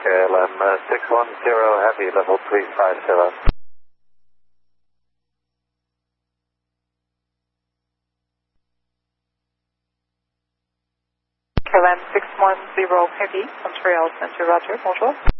KLM 610 Heavy, level 350. KLM 610 Heavy, Montreal Center, Roger, bonjour.